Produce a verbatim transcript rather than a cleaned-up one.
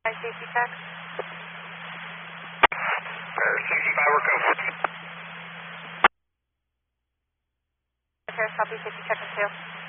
Safety check. Uh, sixty-five, we're coming. Okay, copy safety check and two.